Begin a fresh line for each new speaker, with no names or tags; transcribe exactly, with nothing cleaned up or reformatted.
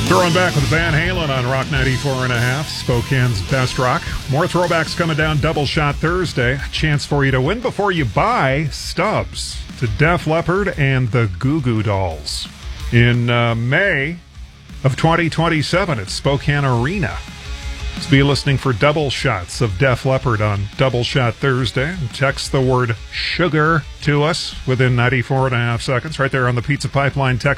Throwing back with Van Halen on Rock ninety-four and a half, Spokane's best rock. More throwbacks coming down Double Shot Thursday. A chance for you to win before you buy stubs to Def Leppard and the Goo Goo Dolls in uh, May of twenty twenty-seven at Spokane Arena. So be listening for double shots of Def Leppard on Double Shot Thursday. Text the word sugar to us within ninety-four and a half seconds right there on the Pizza Pipeline text